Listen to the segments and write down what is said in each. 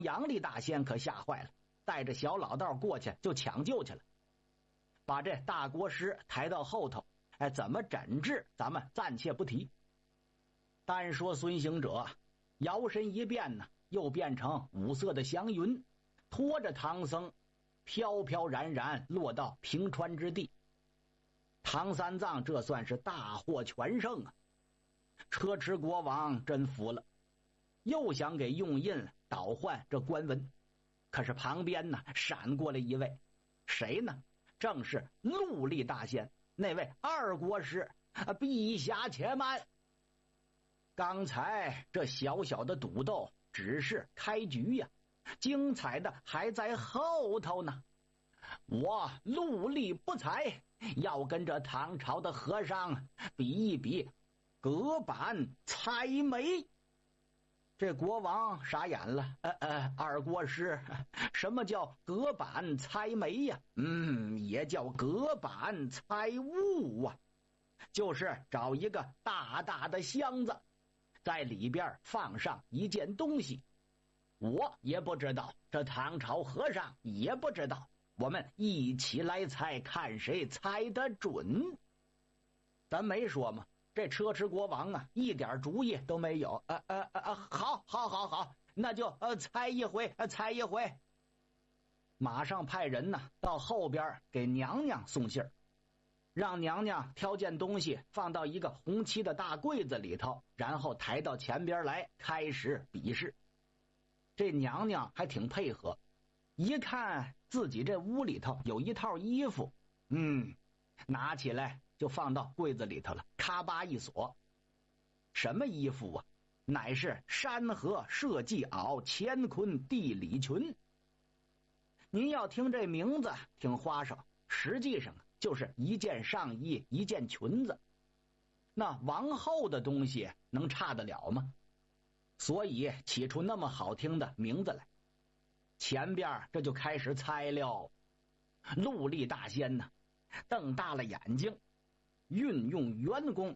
杨丽大仙可吓坏了，带着小老道过去就抢救去了，把这大国师抬到后头。怎么诊治咱们暂且不提。单说孙行者摇身一变呢，又变成五色的祥云，拖着唐僧飘飘然然落到平川之地。唐三藏这算是大获全胜啊！车迟国王真服了，又想给用印倒换这官文，可是旁边呢闪过了一位，谁呢？正是陆力大仙那位二国师。陛下且慢，刚才这小小的赌斗只是开局呀，精彩的还在后头呢。我陆力不才，要跟这唐朝的和尚比一比隔板猜眉。这国王傻眼了，二国师，什么叫隔板猜眉呀？也叫隔板猜物啊，就是找一个大大的箱子，在里边放上一件东西。我也不知道，这唐朝和尚也不知道，我们一起来猜，看谁猜得准。咱没说嘛，这车迟国王啊，一点主意都没有。好，那就猜一回，猜一回。马上派人呢到后边给娘娘送信儿，让娘娘挑件东西放到一个红漆的大柜子里头，然后抬到前边来开始比试。这娘娘还挺配合，一看自己这屋里头有一套衣服，拿起来就放到柜子里头了，咔吧一锁。什么衣服啊？乃是山河社稷袄乾坤地理裙。您要听这名字挺花哨，实际上就是一件上衣一件裙子。那王后的东西能差得了吗？所以起出那么好听的名字来。前边这就开始猜了。陆力大仙呢瞪大了眼睛，运用元功，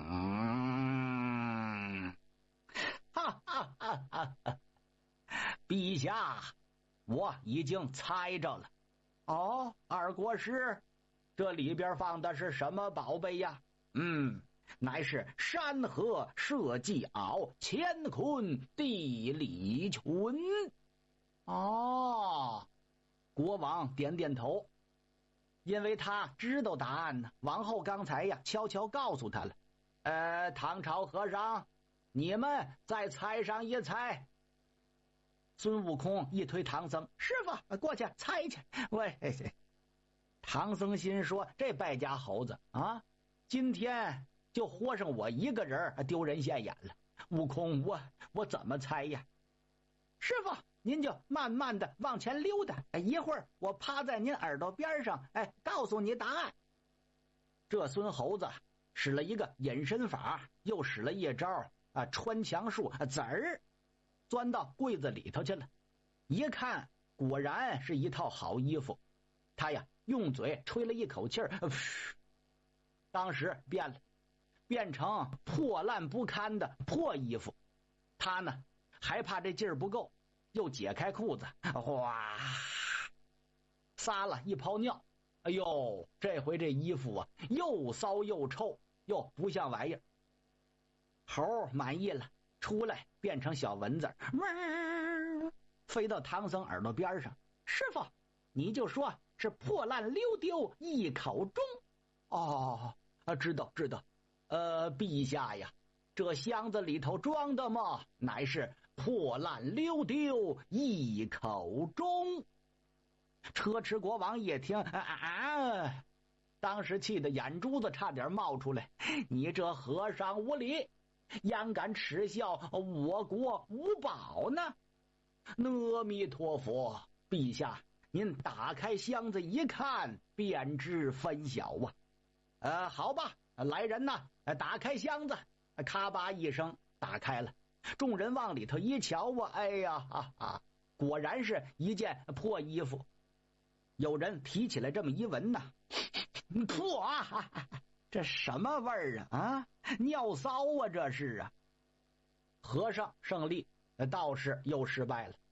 陛下，我已经猜着了。哦，二国师，这里边放的是什么宝贝呀？乃是山河社稷袄乾坤地理裙。哦，国王点点头，因为他知道答案呢。王后刚才呀悄悄告诉他了。唐朝和尚，你们再猜上一猜。孙悟空一推唐僧，师傅过去猜去。喂，唐僧心说，这败家猴子啊，今天就活上我一个人，丢人现眼了。悟空，我怎么猜呀？师傅您就慢慢的往前溜达，一会儿我趴在您耳朵边上，告诉你答案。这孙猴子使了一个隐身法，又使了一招穿墙术，籽儿钻到柜子里头去了。一看果然是一套好衣服，他呀用嘴吹了一口气儿，当时变成破烂不堪的破衣服。他呢还怕这劲儿不够，又解开裤子，哗撒了一泡尿。哎呦，这回这衣服啊又骚又臭，又不像玩意儿。猴满意了，出来变成小蚊子，飞到唐僧耳朵边上。师傅你就说是破烂溜丢一口钟。哦，知道。陛下呀，这箱子里头装的嘛，乃是破烂溜丢一口钟。车迟国王一听当时气得眼珠子差点冒出来。你这和尚无礼，焉敢耻笑我国五宝呢？阿弥陀佛，陛下您打开箱子一看，便知分晓啊。好吧，来人呐，打开箱子。咔吧一声打开了，众人往里头一瞧哎呀果然是一件破衣服。有人提起来这么一闻呐，破这什么味儿啊？尿骚啊，这是啊。和尚胜利，道士又失败了。